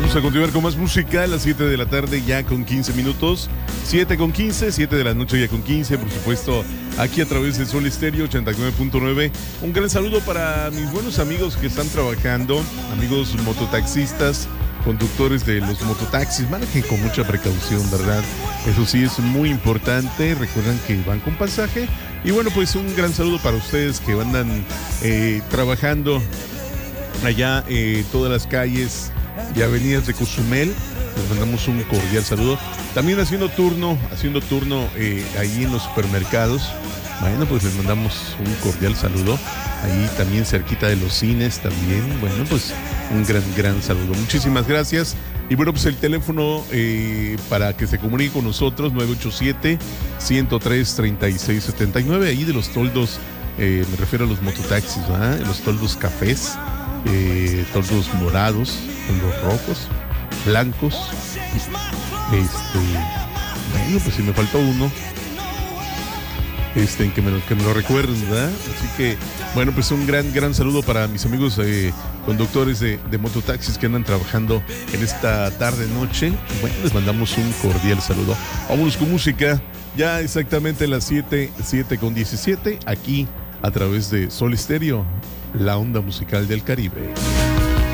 Vamos a continuar con más música a las 7 de la tarde ya con 15 minutos. 7 con 15, 7 de la noche ya con 15, por supuesto, aquí a través de Sol Estéreo 89.9. Un gran saludo para mis buenos amigos que están trabajando, amigos mototaxistas, conductores de los mototaxis. Manejen con mucha precaución, ¿verdad? Eso sí es muy importante. Recuerden que van con pasaje. Y bueno, pues un gran saludo para ustedes que andan trabajando allá todas las calles y avenidas de Cozumel. Les mandamos un cordial saludo. También haciendo turno ahí en los supermercados. Bueno, pues les mandamos un cordial saludo. Ahí también cerquita de los cines también. Bueno, pues un gran saludo. Muchísimas gracias. Y bueno, pues el teléfono para que se comunique con nosotros, 987-103-3679. Ahí de los toldos, me refiero a los mototaxis, ¿verdad? Los toldos cafés, toldos morados, toldos rojos, blancos. Bueno, pues si me faltó uno. Que me lo recuerden, ¿verdad? Así que, bueno, pues un gran saludo para mis amigos conductores de mototaxis que andan trabajando en esta tarde-noche. Bueno, les mandamos un cordial saludo. Vámonos con música, ya exactamente las 7:17, aquí a través de Sol Estéreo, la onda musical del Caribe.